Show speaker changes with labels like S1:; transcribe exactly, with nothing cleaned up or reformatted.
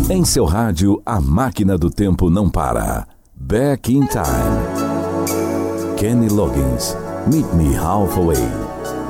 S1: Em seu rádio, a máquina do tempo não para. Back in Time. Kenny Loggins, Meet Me Halfway.